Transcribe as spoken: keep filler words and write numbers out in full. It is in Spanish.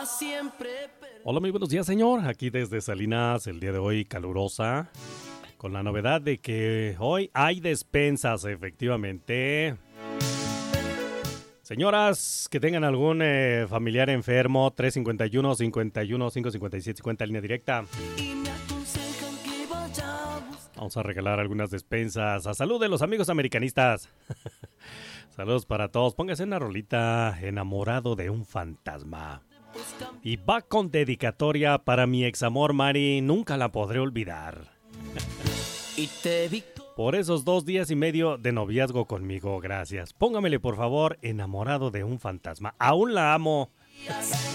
Hola, muy buenos días, señor. Aquí desde Salinas, el día de hoy calurosa, con la novedad de que hoy hay despensas, efectivamente. Señoras que tengan algún eh, familiar enfermo, tres cinco uno, cinco uno, cinco cinco siete, cincuenta, línea directa. Vamos a regalar algunas despensas a salud de los amigos americanistas. Saludos para todos. Póngase una rolita, Enamorado de un fantasma. Y va con dedicatoria para mi examor Mari, nunca la podré olvidar. Por esos dos días y medio de noviazgo conmigo, gracias. Póngamele por favor, Enamorado de un fantasma. Aún la amo.